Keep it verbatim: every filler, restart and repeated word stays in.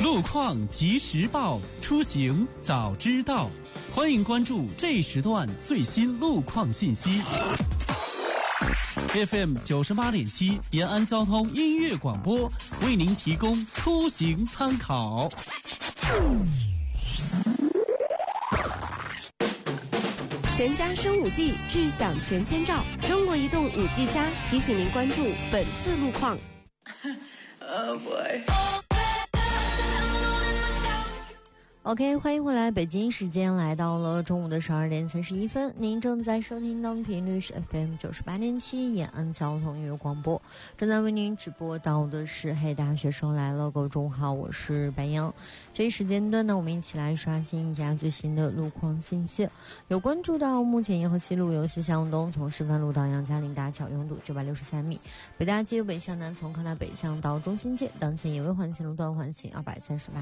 路况及时报，出行早知道。欢迎关注这时段最新路况信息。F M 九十八点七延安交通音乐广播为您提供出行参考。 全家升五 G， 智享全千兆。中国移动五 G 加提醒您关注本次路况。 Oh boy。 OK， 欢迎回来，北京时间来到了中午的十二点三十一分，您正在收听到的频率是 F M 九十八点七延安交通音乐广播，正在为您直播到的是嘿大学生来了，各位中午好，我是白杨。这一时间段呢，我们一起来刷新一下最新的路况信息。有关注到目前沿河西路由西向东，从示范路到杨家岭大桥拥堵九百六十三米，北大街由北向南从康大北向到中心街，当前沿渭环线路段环形二百三十八。